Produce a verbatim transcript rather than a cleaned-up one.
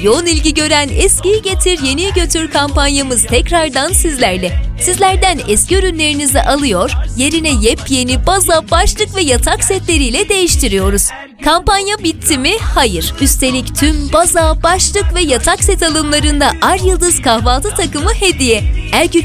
yoğun ilgi gören Eskiyi Getir Yeniyi Götür kampanyamız tekrardan sizlerle. Sizlerden eski ürünlerinizi alıyor, yerine yepyeni baza, başlık ve yatak setleriyle değiştiriyoruz. Kampanya bitti mi? Hayır. Üstelik tüm baza, başlık ve yatak set alımlarında Ar Yıldız kahvaltı takımı hediye. Er